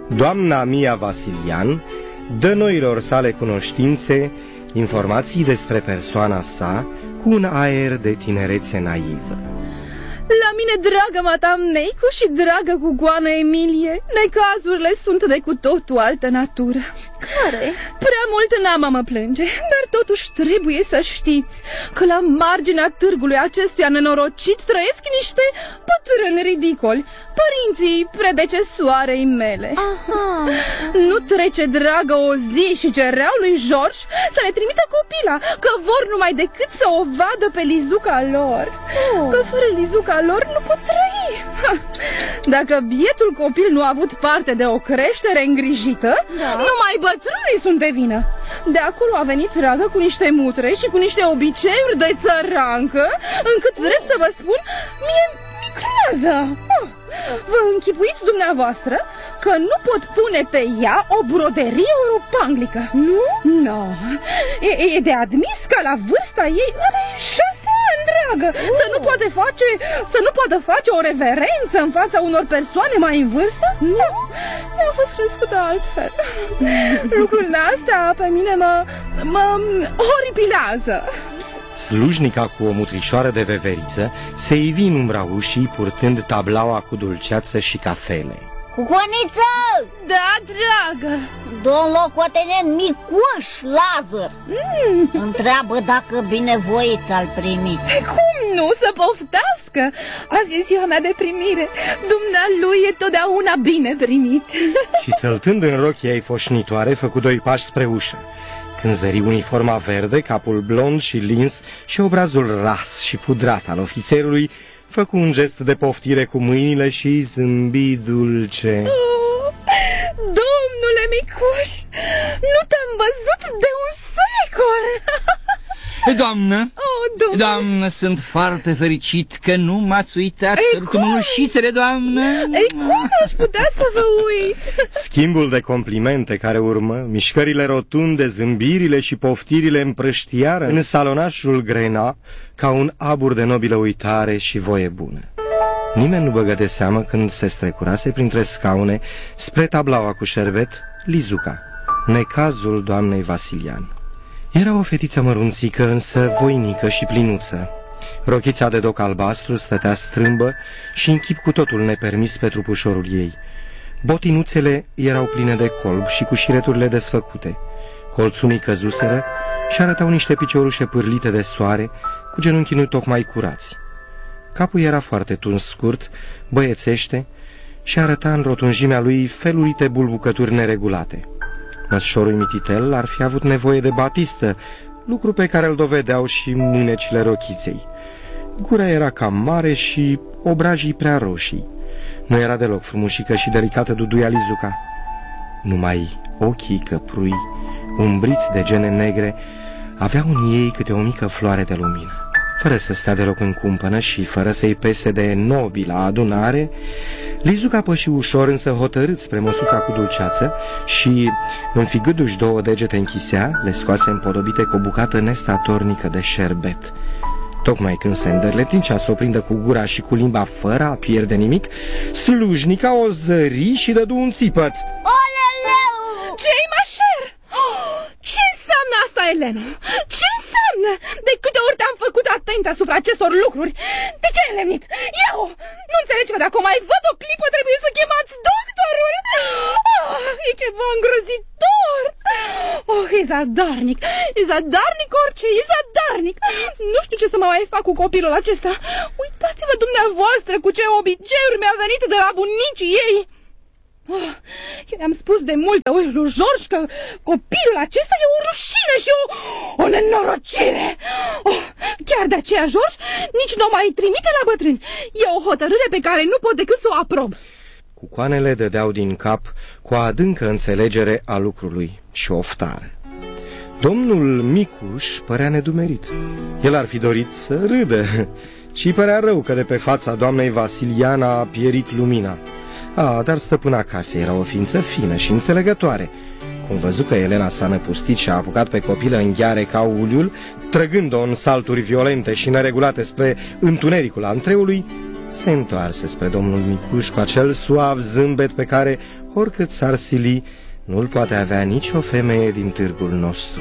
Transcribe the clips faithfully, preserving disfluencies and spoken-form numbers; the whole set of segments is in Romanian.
Doamna Mia Vasilian dă noilor sale cunoștințe informații despre persoana sa cu un aer de tinerețe naivă. La mine, dragă Madame Neicu și dragă Gugoană Emilie, necazurile sunt de cu totul altă natură. Care? Prea mult n-am a mă plânge, dar totuși trebuie să știți că la marginea târgului acestuia nenorocit trăiesc niște bătrâni ridicoli, părinții predecesoarei mele. Aha. Nu trece, dragă, o zi și cereau lui George să le trimită copila, că vor numai decât să o vadă pe Lizuca lor, oh. Că fără Lizuca lor nu pot trăi. Dacă bietul copil nu a avut parte de o creștere îngrijită, da. Numai bătrânii sunt de vină. De acolo a venit, dragă, cu niște mutre și cu niște obiceiuri de țărancă, încât, drept să vă spun, mie mi creează. Vă închipuiți dumneavoastră că nu pot pune pe ea o broderie europanglică? Nu? Nu. E, e de admis ca la vârsta ei are șase ani, dragă, uh. să nu poate face, să nu poată face o reverență în fața unor persoane mai în vârstă? Nu. Mi-a fost crescută altfel. Lucrurile astea pe mine mă, mă oripilează. Slujnica cu o mutrișoară de veveriță se ivi în umbra ușii, purtând tablaua cu dulceață și cafele. Cuconiță! Da, dragă! Domn locotenent Micuș Lazar mm. întreabă dacă binevoit al primit. Cum nu, să poftească? Azi e ziua mea de primire. Dumnealui e totdeauna bine primit. Și săltând în rochia ei foșnitoare, făcu doi pași spre ușă. Când zări uniforma verde, capul blond și lins și obrazul ras și pudrat al ofițerului, făcu un gest de poftire cu mâinile și zâmbi dulce. Oh, domnule Micuș, nu te-am văzut de un secol! Doamnă, oh, doamnă, sunt foarte fericit că nu m-ați uitat. Sărut mânușițele, doamnă. Ei, cum aș putea să vă uit? Schimbul de complimente care urmă, mișcările rotunde, zâmbirile și poftirile împrăștiară în salonașul grena ca un abur de nobilă uitare și voie bună. Nimeni nu băgă de seamă când se strecurase printre scaune spre tablaua cu șerbet Lizuca, necazul doamnei Vasilian. Era o fetiță mărunțică, însă voinică și plinuță. Rochița de doc albastru stătea strâmbă și în chip cu totul nepermis pe trupușorul ei. Botinuțele erau pline de colb și cu șireturile desfăcute. Colțunii căzuseră și arătau niște piciorușe pârlite de soare, cu genunchii nu tocmai curați. Capul era foarte tuns scurt, băiețește, și arăta în rotunjimea lui felurite bulbucături neregulate. Năsșorul mititel ar fi avut nevoie de batistă, lucru pe care îl dovedeau și mânecile rochiței. Gura era cam mare și obrajii prea roșii. Nu era deloc frumușică și delicată duduia Lizuca. Numai ochii căprui, umbriți de gene negre, aveau în ei câte o mică floare de lumină. Fără să stea deloc în cumpănă și fără să-i pese de nobila adunare, Lizuca păși ușor, însă hotărât spre măsuța cu dulceață și, înfigându-și două degete în chisea, le scoase împodobite cu o bucată nestatornică de șerbet. Tocmai când se îndărletincea să o prindă cu gura și cu limba fără a pierde nimic, slujnica o zări și dădu un țipăt. Oleleu! Ce-i mașer? Ce înseamnă asta, Elena? Ce înseamnă? De câte ori te-am făcut atent asupra acestor lucruri? De ce ai lemnit? Eu! Nu înțelegi că dacă mai văd o clipă trebuie să chemați doctorul? Oh, e ceva îngrozitor! Oh, e zadarnic! E zadarnic orice, e zadarnic! Nu știu ce să mă mai fac cu copilul acesta. Uitați-vă dumneavoastră cu ce obiceiuri mi-a venit de la bunicii ei! Oh, eu i-am spus de multe ori lui George că copilul acesta e o rușine și o, o nenorocire. Oh, chiar de aceea, George, nici nu o mai trimite la bătrâni. E o hotărâre pe care nu pot decât să o aprob. Cucoanele dădeau din cap cu o adâncă înțelegere a lucrului și oftare. Domnul Micuș părea nedumerit. El ar fi dorit să râdă și părea rău că de pe fața doamnei Vasilian a pierit lumina. A, dar stăpâna casei era o ființă fină și înțelegătoare. Cum văzu că Elena s-a năpustit și a apucat pe copilă în gheare ca uliul, trăgând-o în salturi violente și neregulate spre întunericul antreului, se întoarse spre domnul Micuș cu acel suav zâmbet pe care, oricât s-ar sili, nu-l poate avea nicio femeie din târgul nostru.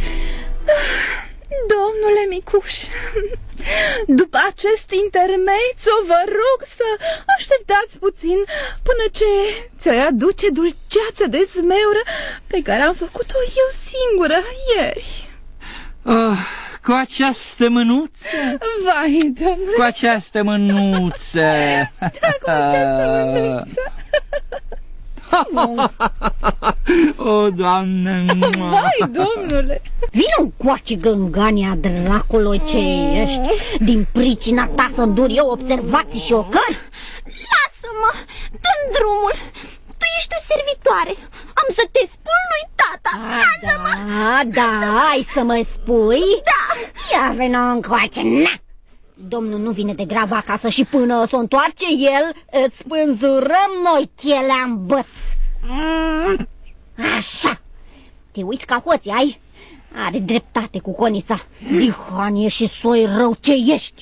Domnule Micuș, după acest intermezzo vă rog să așteptați puțin până ce ți-ai aduce dulceață de zmeură pe care am făcut-o eu singură ieri. Oh, cu această mânuță? Vai, domnule! Cu această mânuță! Da, cu această mânuță! O, Doamne! Vai, domnule! Vino încoace, gângania dracului ce ești. Din pricina ta să îndur eu observații și ocări. Lasă-mă, dă-mi drumul. Tu ești o servitoare. Am să te spun lui tata. Lasă-mă. Da, da, ai să mă spui? Da. Ia vino încoace, na! Domnul nu vine de grabă acasă și până s-o întoarce el, îți spânzurăm noi chelea în băț. Așa. Te uiți ca hoții, ai? Are dreptate cu conița. Dihanie și soi rău ce ești.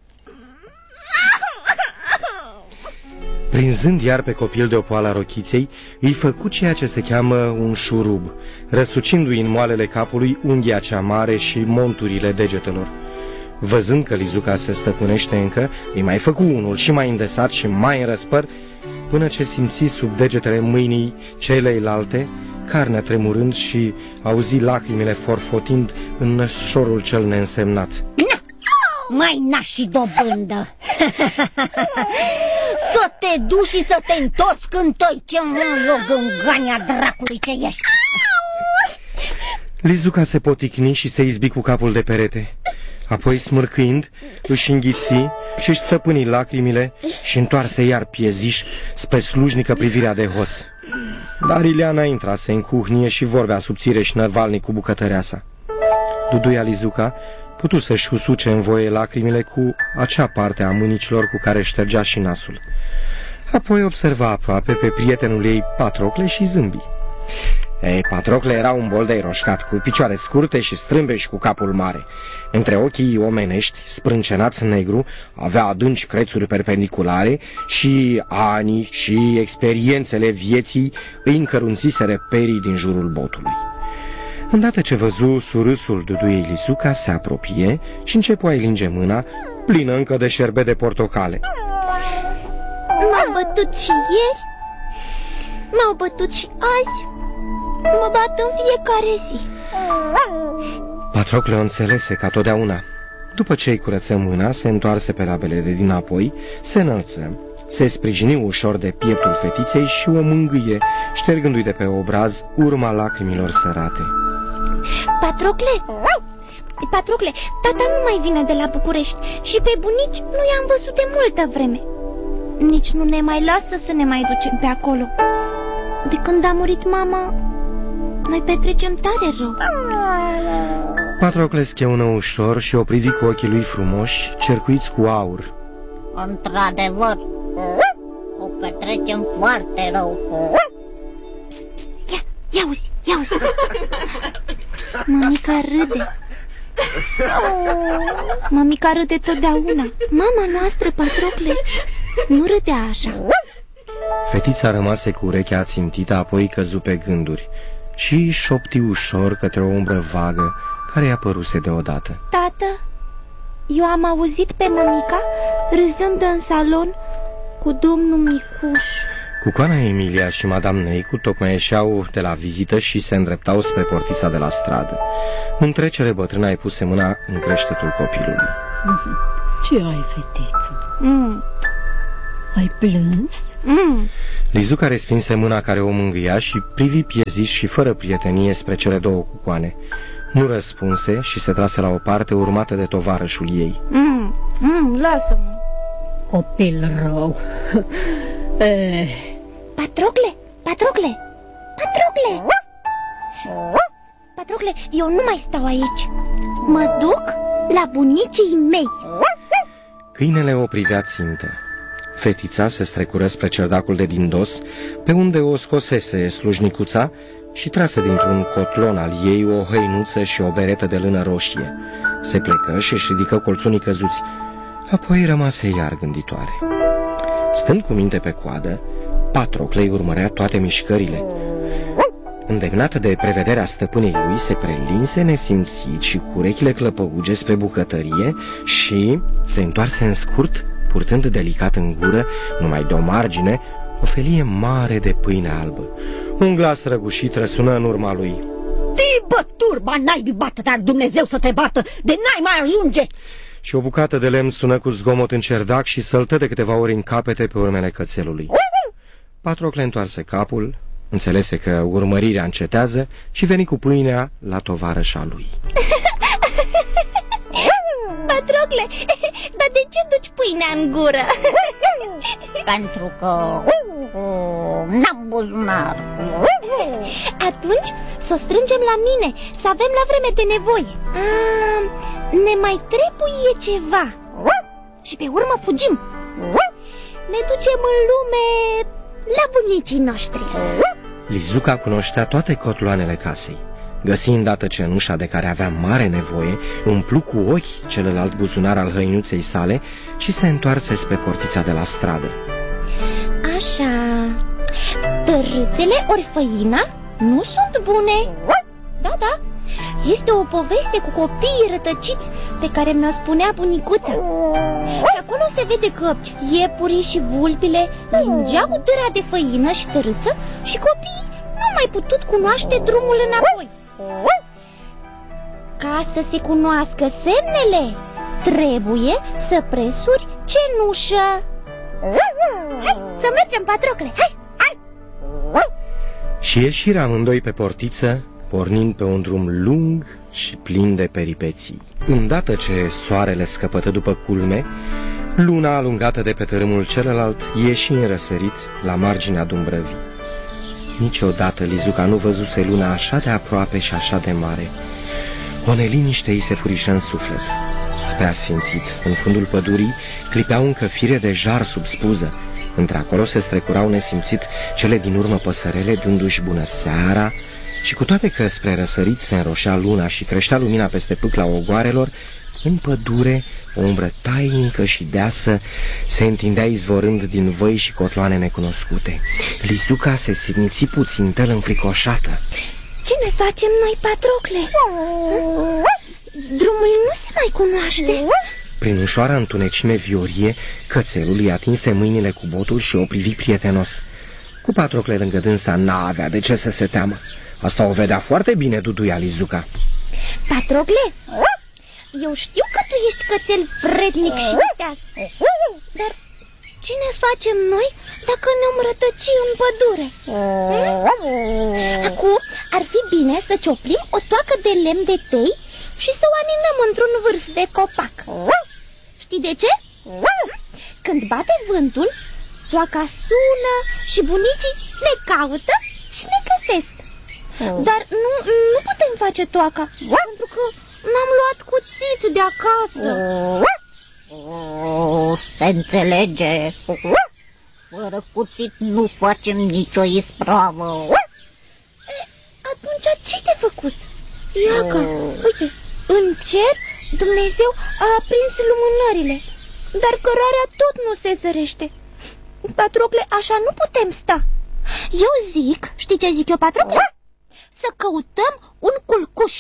Prinzând iar pe copil de o poală a rochiței, îi făcu ceea ce se cheamă un șurub, răsucindu-i în moalele capului unghia cea mare și monturile degetelor. Văzând că Lizuca se stăpânește încă, îi mai făcu unul și mai îndesat și mai în răspăr, până ce simți sub degetele mâinii celeilalte, carnea tremurând și auzi lacrimile forfotind în nășorul cel neînsemnat. Na! Mai na și dobândă! Să te duci și să te întorci când toi chem eu, gângania dracului ce ești! Lizuca se poticni și se izbi cu capul de perete. Apoi, smârcâind, își înghiți și își stăpâni lacrimile și întoarse iar pieziș spre slujnică privirea de hoț. Dar Ileana intrase în cuhnie și vorbea subțire și năvalnic cu bucătăreasa. Duduia Lizuca putu să-și usuce în voie lacrimile cu acea parte a mânicilor cu care ștergea și nasul. Apoi observa aproape pe prietenul ei Patrocle și zâmbi. Ei, Patrocle era un boldei roșcat, cu picioare scurte și strâmbe și cu capul mare. Între ochii omenești, sprâncenați negru, avea adânci crețuri perpendiculare și anii și experiențele vieții îi încărunțiseră perii din jurul botului. Îndată ce văzu surâsul Duduiei Lizuca, se apropie și începu a-i linge mâna, plină încă de șerbe de portocale. M-au bătut și ieri, m-au bătut și azi, mă bat în fiecare zi. Patrocle o înțelese ca totdeauna. După ce îi curăță mâna, se întoarse pe labele de dinapoi, se înălță, se sprijini ușor de pieptul fetiței și o mângâie, ștergându-i de pe obraz urma lacrimilor sărate. Patrocle, Patrocle, tata nu mai vine de la București și pe bunici nu i-am văzut de multă vreme. Nici nu ne mai lasă să ne mai ducem pe acolo. De când a murit mama, noi petrecem tare rău. Patrocle scheună ușor și o privi cu ochii lui frumoși, cercuiți cu aur. Într-adevăr, o petrecem foarte rău. Psst, psst, ia, ia uzi, ia uzi. Mămica râde. Mămica râde totdeauna. Mama noastră, Patrocle, nu râdea așa. Fetița rămase cu urechea ațintită, apoi căzu pe gânduri și șopti ușor către o umbră vagă care i-a păruse deodată. Tată, eu am auzit pe mămica râzând în salon cu domnul Micuș. Cucoana Emilia și Madame Neicu tocmai ieșeau de la vizită și se îndreptau spre portița de la stradă. În trecere, bătrâna îi puse mâna în creștetul copilului. Ce ai, fetiță? Mm. Ai plâns? Mm. Lizuca respinse mâna care o mângâia și privi pieziș și fără prietenie spre cele două cucoane. Nu răspunse și se trase la o parte, urmată de tovarășul ei. Mm. Mm. Lasă-mă. Copil rău. eh. Patrocle, Patrocle, Patrocle. Patrocle, eu nu mai stau aici. Mă duc la bunicii mei. Câinele o privea țintă. Fetița se strecură spre cerdacul de din dos, pe unde o scosese slujnicuța și trase dintr-un cotlon al ei o hăinuță și o beretă de lână roșie. Se plecă și își ridică colțunii căzuți. Apoi rămase iar gânditoare. Stând cu minte pe coadă, Patrocle îi urmărea toate mișcările. Îndemnată de prevederea stăpânei lui, se prelinse nesimțit și cu urechile clăpăuge spre bucătărie și se întoarse în scurt, purtând delicat în gură, numai de o margine, o felie mare de pâine albă. Un glas răgușit răsună în urma lui. Tii bături, ba naibii bată, dar Dumnezeu să te bată, de n-ai mai ajunge! Și o bucată de lemn sună cu zgomot în cerdac și săltă de câteva ori în capete pe urmele cățelului. Patrocle întoarse capul, înțelese că urmărirea încetează și veni cu pâinea la tovarășa lui. Patrocle, dar de ce duci pâinea în gură? Pentru că n-am buzunar. Atunci să o strângem la mine, să avem la vreme de nevoie. A, ne mai trebuie ceva. Și pe urmă fugim. Ne ducem în lume la bunicii noștri. Lizuca cunoștea toate cotloanele casei. Găsi îndată cenușa de care avea mare nevoie, umplu cu ochi celălalt buzunar al hăinuței sale și se întoarse spre portița de la stradă. Așa, tărâțele ori făina nu sunt bune. Da, da, este o poveste cu copiii rătăciți pe care mi-o spunea bunicuța. Și acolo se vede că iepurii și vulpile lingeau dâra de făină și tărâță și copiii nu au mai putut cunoaște drumul înapoi. Ca să se cunoască semnele, trebuie să presuri cenușă. Hai, să mergem, Patrocle, hai, hai! Și ieșirea amândoi pe portiță, pornind pe un drum lung și plin de peripeții. Îndată ce soarele scăpătă după culme, luna alungată de pe tărâmul celălalt ieși în răsărit la marginea Dumbrăvii. Niciodată Lizuca nu văzuse luna așa de aproape și așa de mare. O neliniște îi se furișă în suflet. Spre asfințit, în fundul pădurii, clipeau încă fire de jar sub spuză. Într-acolo se strecurau nesimțit cele din urmă păsărele, dându-și bună seara, și cu toate că spre răsărit se înroșea luna și creștea lumina peste pâcla ogoarelor, în pădure, o umbră tainică și deasă se întindea izvorând din văi și cotloane necunoscute. Lizuca se simți puțintel înfricoșată. Ce ne facem noi, Patrocle? Drumul nu se mai cunoaște. Prin ușoara întunecime viorie, cățelul îi atinse mâinile cu botul și o privi prietenos. Cu Patrocle lângă dânsa n-avea de ce să se teamă. Asta o vedea foarte bine duduia Lizuca. Patrocle, eu știu că tu ești cățel vrednic și viteaz, dar ce ne facem noi dacă ne-om rătăci în pădure? Acum ar fi bine să cioplim o toacă de lemn de tei și să o aninăm într-un vârf de copac. Știi de ce? Când bate vântul, toaca sună și bunicii ne caută și ne găsesc. Dar nu, nu putem face toaca, pentru că n-am luat cuțit de acasă. Se înțelege. Fără cuțit nu facem nicio ispravă. E, atunci ce-ai de făcut? Iaca, uite, în cer Dumnezeu a aprins lumânările, dar cărarea tot nu se zărește. Patrocle, așa nu putem sta. Eu zic, știi ce zic eu, Patrocle? Să căutăm un culcuș.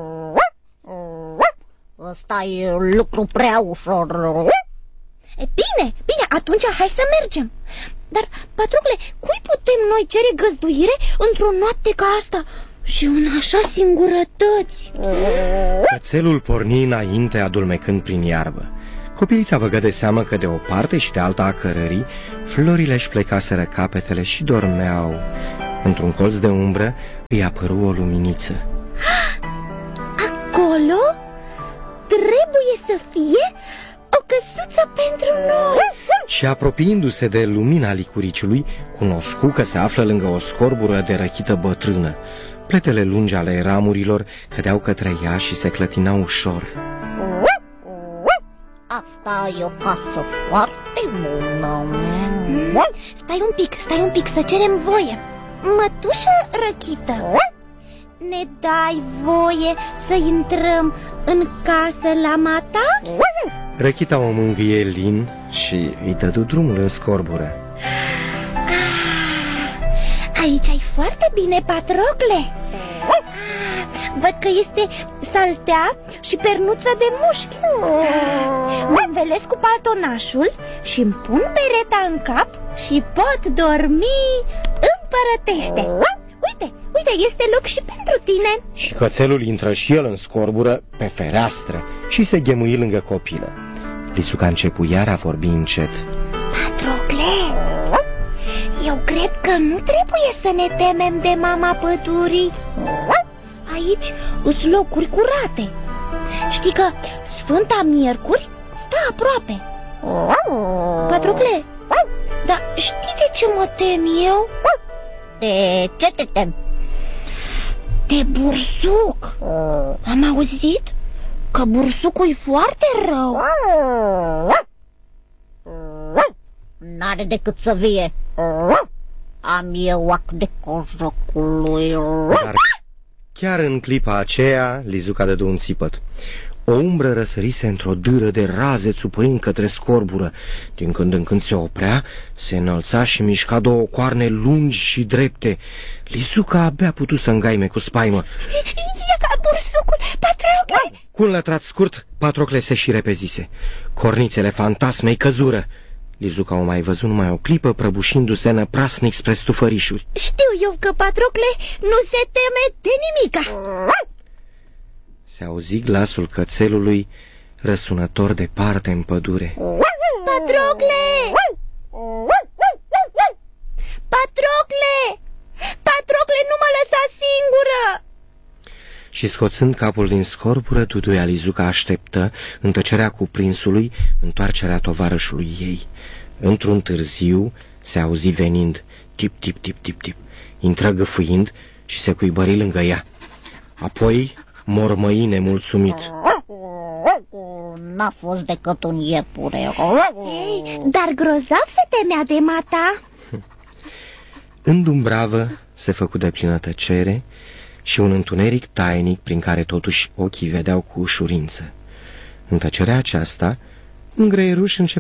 Ăsta e lucru prea ușor. E bine, bine, atunci hai să mergem. Dar, Patrocle, cui putem noi cere găzduire într-o noapte ca asta și în așa singurătăți? Cățelul porni înainte, adulmecând prin iarbă. Copilița băgă de seamă că de o parte și de alta a cărării florile își plecaseră capetele și dormeau. Într-un colț de umbră îi apăru o luminiță. Acolo trebuie să fie o căsuță pentru noi. Și apropiindu-se de lumina licuriciului, cunoscu că se află lângă o scorbură de răchită bătrână. Pletele lungi ale ramurilor cădeau către ea și se clătinau ușor. Asta e o casă foarte bună. Stai un pic, stai un pic, să cerem voie. Mătușă răchită, ne dai voie să intrăm în casă la mata? Răchita o mângâie lin și îi dădu drumul în scorbură. Aici ai foarte bine, Patrocle. Văd că este saltea și pernuța de mușchi. Mă învelesc cu paltonașul și îmi pun bereta în cap și pot dormi împărătește. Uite, uite, este loc și pentru tine. Și cățelul intră și el în scorbură pe fereastră și se ghemui lângă copilă. Lisuca începu iar a vorbi încet. Patrocle, eu cred că nu trebuie să ne temem de mama pădurii. Aici îs locuri curate. Știi că Sfânta Miercuri stă aproape. Patrocle, dar știi de ce mă tem eu? De ce te tem? De bursuc. Am auzit că bursucul e foarte rău. N-are decât să vie. Am eu ac de cojocului. Dar chiar în clipa aceea, Lizuca dădu un țipăt. O umbră răsărise într-o dâră de raze țupâind către scorbură. Din când în când se oprea, se înălța și mișca două coarne lungi și drepte. Lizuca abia putu să îngaime cu spaimă. E ca bursucul, Patrocle! Cu un lătrat scurt, Patrocle se și repezise. Cornițele fantasmei căzură. Lizuca o mai văzut numai o clipă, prăbușindu-se năprasnic spre stufărișuri. Știu eu că Patrocle nu se teme de nimica. Se auzi glasul cățelului răsunător departe în pădure. Patrocle! Patrocle! Patrocle, nu mă lăsa singură! Și scoțând capul din scorbură, Duduia Lizuca așteptă, în tăcerea cuprinsului, întoarcerea tovarășului ei. Într-un târziu se auzi venind, tip, tip, tip, tip, tip, intră gâfâind și se cuibări lângă ea. Apoi mormăi nemulțumit. N-a fost decât un iepure. Ei, dar grozav se temea de mata. În Dumbravă se făcu de plină tăcere și un întuneric tainic prin care totuși ochii vedeau cu ușurință. În tăcerea aceasta, un greieruș începe